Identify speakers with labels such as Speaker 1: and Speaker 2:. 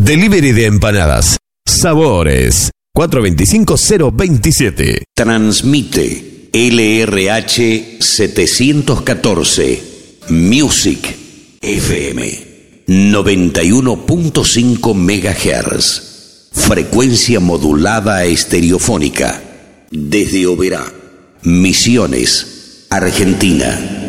Speaker 1: Delivery de empanadas. Sabores. 425-027.
Speaker 2: Transmite LRH 714 Music FM 91.5 MHz. Frecuencia modulada estereofónica. Desde Oberá, Misiones, Argentina.